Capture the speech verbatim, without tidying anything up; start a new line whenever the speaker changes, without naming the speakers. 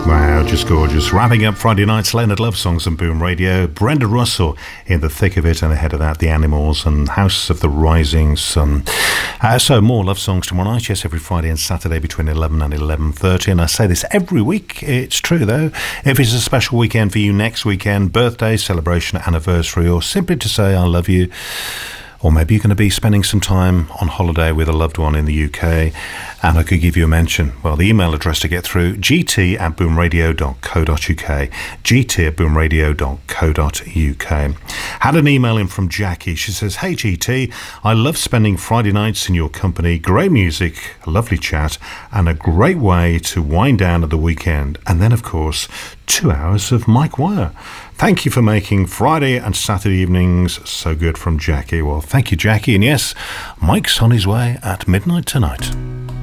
Wow, just gorgeous. Wrapping up Friday night's Leonard Love Songs on Boom Radio. Brenda Russell in the thick of it, and ahead of that, The Animals and House of the Rising Sun. Uh, so more love songs tomorrow night, yes, every Friday and Saturday between eleven and eleven thirty. And I say this every week, it's true though. If it's a special weekend for you next weekend, birthday, celebration, anniversary, or simply to say I love you, or maybe you're going to be spending some time on holiday with a loved one in the U K, and I could give you a mention. Well, the email address to get through, gt at boomradio dot co dot uk, gt at boomradio dot co dot uk. Had an email in from Jackie. She says, hey G T, I love spending Friday nights in your company. Great music, a lovely chat, and a great way to wind down at the weekend. And then, of course, two hours of Mike Wire. Thank you for making Friday and Saturday evenings so good, from Jackie. Well, thank you, Jackie. And yes, Mike's on his way at midnight tonight.